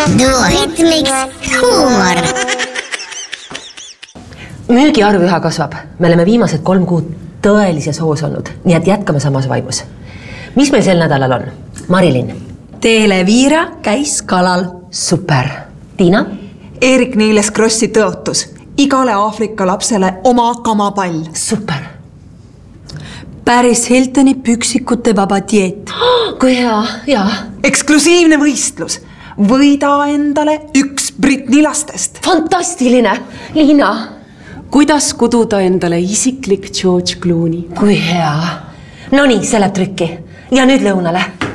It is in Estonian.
Duoritmiks huumor. Müügiarv üha kasvab. Me oleme viimased 3 kuud tõelises hoos olnud, nii et jätkame samas vaimus. Mis meil sel nädalal on? Marilyn. Televiira käis kalal. Super. Tiina? Erik Niiles Krossi tõotus. Igale Aafrika lapsele oma kamapall. Super. Paris Hiltoni püksikute vaba dieet. Kui hea, jaa. Eksklusiivne võistlus. Võida endale üks Britney lastest. Fantastiline. Liina? Kuidas kududa endale isiklik George Clooney? Kui hea. Nonii, see läheb trükki. Ja nüüd lõunale.